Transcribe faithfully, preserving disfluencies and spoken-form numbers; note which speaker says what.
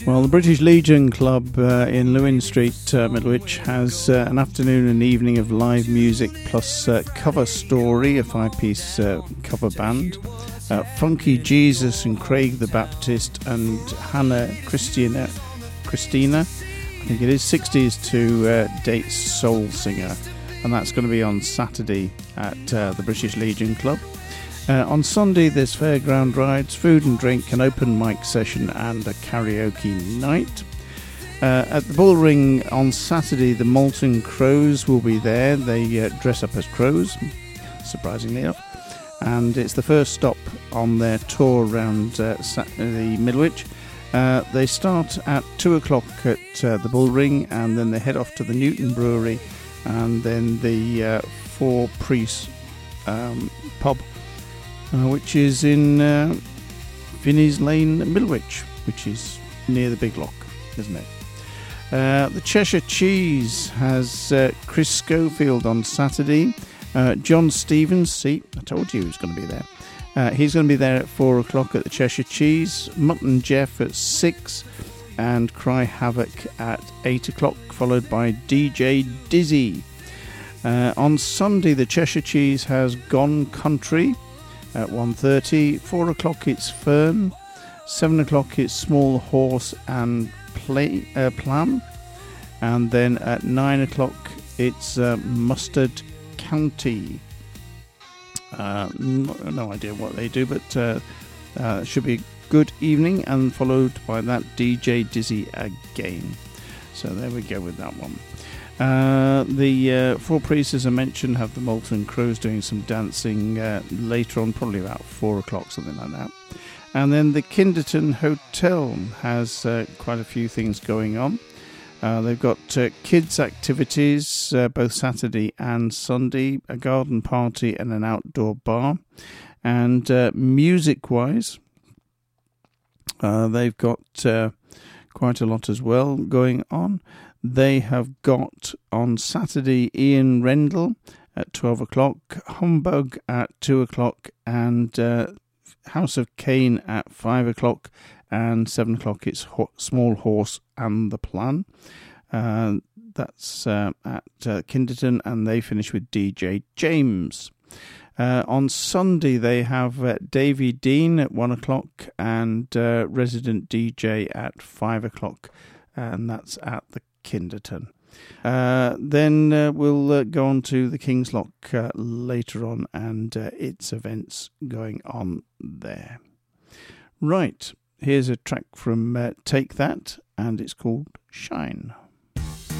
Speaker 1: Well, the British Legion Club uh, in Lewin Street, uh, Middlewich, has uh, an afternoon and evening of live music plus uh, Cover Story, a five-piece uh, cover band. Uh, Funky Jesus and Craig the Baptist and Hannah Christina, Christina, I think it is, sixties to uh, date soul singer. And that's going to be on Saturday at uh, the British Legion Club. Uh, on Sunday, there's fairground rides, food and drink, an open mic session and a karaoke night. Uh, at the Bull Ring on Saturday, the Molten Crows will be there. They uh, dress up as crows, surprisingly enough. And it's the first stop on their tour around uh, the Middlewich. Uh, they start at two o'clock at uh, the Bull Ring, and then they head off to the Newton Brewery and then the uh, Four Priests um, pub, uh, which is in uh, Vinnie's Lane, Middlewich, which is near the Big Lock, isn't it? Uh, the Cheshire Cheese has uh, Chris Schofield on Saturday. Uh, John Stevens, see, I told you he was going to be there. Uh, he's going to be there at four o'clock at the Cheshire Cheese. Mutton Jeff at six, and Cry Havoc at eight o'clock, followed by D J Dizzy. Uh, on Sunday, the Cheshire Cheese has Gone Country at one thirty. four o'clock, it's Fern. seven o'clock, it's Small Horse and Play, uh, Plan. And then at nine o'clock, it's uh, Mustard County. Uh, no, no idea what they do, but uh, uh, should be a good evening, and followed by that D J Dizzy again. So there we go with that one. Uh, the uh, Four Priests, as I mentioned, have the Molten Crows doing some dancing uh, later on, probably about four o'clock, something like that. And then the Kinderton Hotel has uh, quite a few things going on. Uh, they've got uh, kids' activities uh, both Saturday and Sunday, a garden party and an outdoor bar. And uh, music-wise, uh, they've got uh, quite a lot as well going on. They have got on Saturday Ian Rendell at twelve o'clock, Humbug at two o'clock, and uh, House of Cain at five o'clock. And seven o'clock, it's Ho- Small Horse and the Plan. Uh, that's uh, at uh, Kinderton, and they finish with D J James. Uh, on Sunday, they have uh, Davy Dean at one o'clock and uh, Resident D J at five o'clock, and that's at the Kinderton. Uh, then uh, we'll uh, go on to the King's Lock uh, later on, and uh, its events going on there. Right. Here's a track from uh, Take That, and it's called Shine.